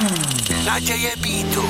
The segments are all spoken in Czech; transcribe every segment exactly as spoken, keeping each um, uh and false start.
Naděje beatu.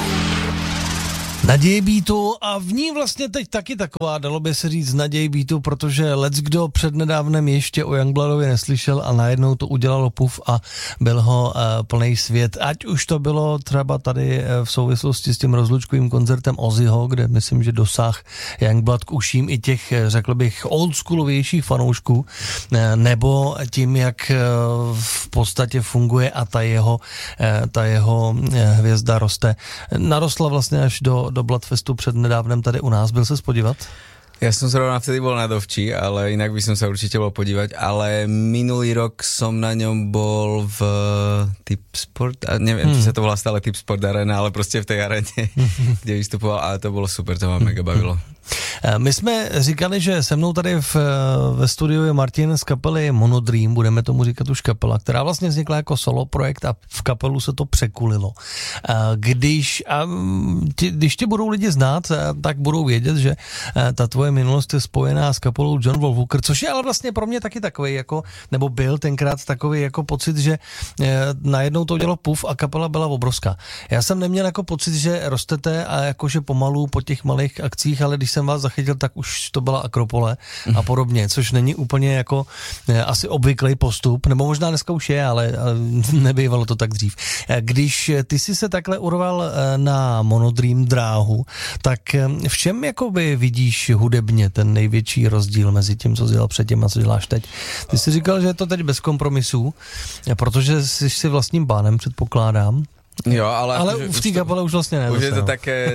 Naděje beatu a v ní vlastně teď taky taková, dalo by se říct, naděje beatu, protože leckdo přednedávnem ještě o Youngbloodovi neslyšel a najednou to udělalo puf a byl ho uh, plný svět. Ať už to bylo třeba tady uh, v souvislosti s tím rozlučkovým koncertem Ozzyho, kde myslím, že dosáhl Youngblood k uším i těch, řekl bych, oldschoolovějších fanoušků, uh, nebo tím, jak uh, v podstatě funguje a ta jeho, uh, ta jeho uh, hvězda roste. Narostla vlastně až do do Bloodfestu před nedávnem tady u nás. Byl se podívat? Ja som zrovna vtedy bol na Dovči, ale inak by som sa určite bol podívať, ale minulý rok som na ňom bol v Tip Sport, a neviem, hmm. či sa to volá stále Tip Sport Arena, ale proste v tej arene, kde vystupoval, ale to bolo super, to ma mega bavilo. My jsme říkali, že se mnou tady v, ve studiu je Martin z kapely Monodream, budeme tomu říkat už kapela, která vlastně vznikla jako solo projekt a v kapelu se to překulilo. Když, a ti, když tě budou lidi znát, tak budou vědět, že ta tvoje minulost je spojená s kapelou John Wolfwalker, což je ale vlastně pro mě taky takový, jako, nebo byl tenkrát takový jako pocit, že najednou to udělalo puf a kapela byla obrovská. Já jsem neměl jako pocit, že rostete a jakože pomalu po těch malých akcích, ale když jsem vás zachytil, tak už to byla Akropole a podobně, což není úplně jako ne, asi obvyklý postup, nebo možná dneska už je, ale, ale nebývalo to tak dřív. Když ty jsi se takhle urval na Monodream dráhu, tak v čem jakoby vidíš hudebně ten největší rozdíl mezi tím, co jsi dělal předtím a co děláš teď? Ty jsi říkal, že je to teď bez kompromisů, protože jsi si vlastním pánem, předpokládám. Jo, ale... Ale v té kapele už vlastně ne. Už je to také...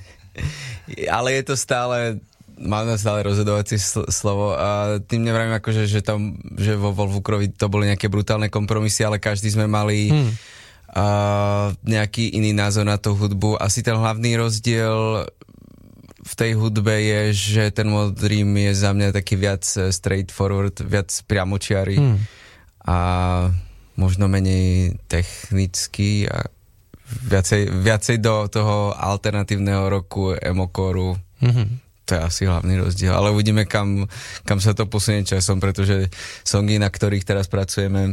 Ale je to stále, máme stále rozhodovací slovo a tým nevravím akože, že tam, že vo Wolfwalkerovi to boli nejaké brutálne kompromisy, ale každý sme mali hmm. uh, nejaký iný názor na tú hudbu. Asi ten hlavný rozdiel v tej hudbe je, že ten Monodream je za mňa taký viac straightforward, viac priamočiary hmm. a možno menej technický a Viacej, viacej do toho alternatívneho roku, emokoru. Mm-hmm. To je asi hlavný rozdiel. Ale uvidíme, kam, kam sa to posunie časom, pretože songy, na ktorých teraz pracujeme,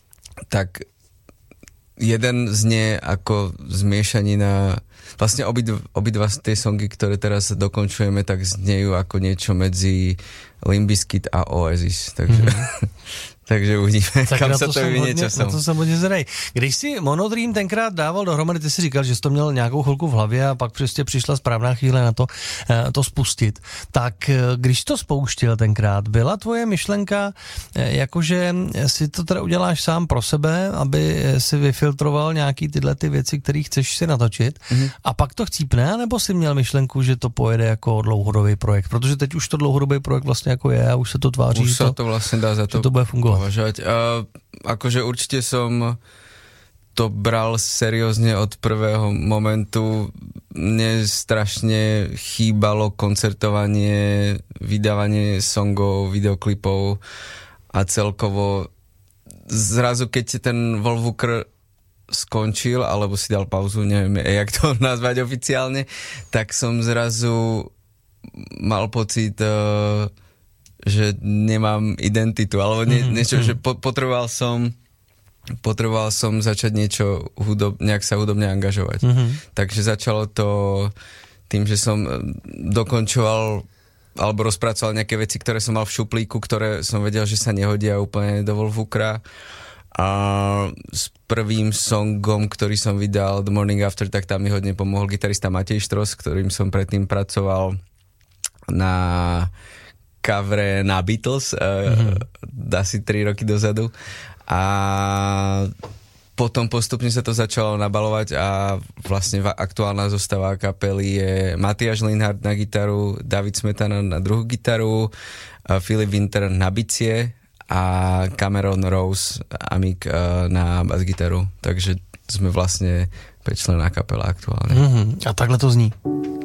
tak jeden znie ako zmiešanina, vlastne obidva, obidva tie songy, ktoré teraz dokončujeme, tak zniejú ako niečo medzi Limp Bizkit a Oasis. Takže... Mm-hmm. Takže uvidíme, tak kam se to vyvině časem. Na to jsem hodně zrej. Když si Monodream tenkrát dával dohromady, ty si říkal, že jsi to měl nějakou chvilku v hlavě a pak prostě přišla správná chvíle na to, to spustit. Tak když to spouštěl tenkrát, byla tvoje myšlenka, jakože si to teda uděláš sám pro sebe, aby si vyfiltroval nějaký tyhle ty věci, které chceš si natočit mm-hmm. a pak to chcípne, nebo si měl myšlenku, že to pojede jako dlouhodobý projekt? Protože teď už to dlouhodobý projekt vlastně jako je a už se to tváří, už se to, to vlastně dá za to, to bude fungovat. Považovať. Uh, akože určite som to bral seriózne od prvého momentu. Mne strašne chýbalo koncertovanie, vydávanie songov, videoklipov a celkovo zrazu, keď ten Wolfwalker skončil, alebo si dal pauzu, neviem, jak to nazvať oficiálne, tak som zrazu mal pocit... Uh, že nemám identitu, alebo nie, niečo, že po, potreboval som potreboval som začať niečo hudob, nejak sa hudobne angažovať. Mm-hmm. Takže začalo to tým, že som dokončoval alebo rozpracoval nejaké veci, ktoré som mal v šuplíku, ktoré som vedel, že sa nehodia úplne do Wolfwalkera. A s prvým songom, ktorý som vydal, The Morning After, tak tam mi hodne pomohol gitarista Matej Štros, ktorým som predtým pracoval na covere na Beatles, mm-hmm. uh, asi tri roky dozadu. A potom postupne sa to začalo nabalovať a vlastne aktuálna zostava kapely je Matiáš Linhart na gitaru, David Smetana na druhú gitaru, uh, Filip Winter na bicie a Cameron Rose Amik uh, na basgitaru. Takže sme vlastne päťčlenná kapela aktuálne. Mm-hmm. A takhle to zní.